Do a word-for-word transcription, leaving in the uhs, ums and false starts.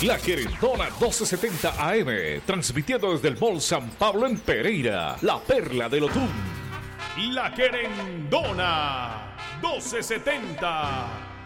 La Querendona doce setenta A M, transmitiendo desde el Mall San Pablo en Pereira, la perla del Otún. La Querendona doce setenta.